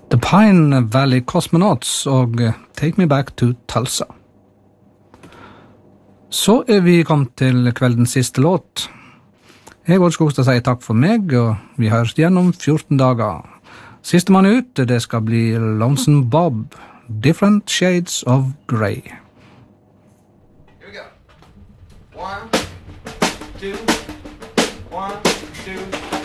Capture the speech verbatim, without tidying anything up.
The Pine Valley Cosmonauts og Take Me Back to Tulsa. Så er vi kommet til kveldens siste låt. Jeg Odd Skogstad sier takk for meg, og vi høres gjennom fjorten dager. Siste mann ut, det skal bli Lonesome Bob, Different Shades of Grey. Here we go. One, two, one, two,